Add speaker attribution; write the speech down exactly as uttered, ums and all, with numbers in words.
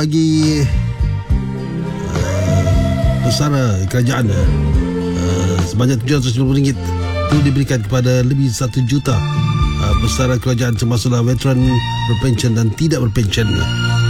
Speaker 1: bagi uh, pesara kerajaan uh, sebanyak tujuh ratus lima puluh ringgit itu diberikan kepada lebih satu juta uh, pesara kerajaan termasuklah veteran, berpension dan tidak berpension.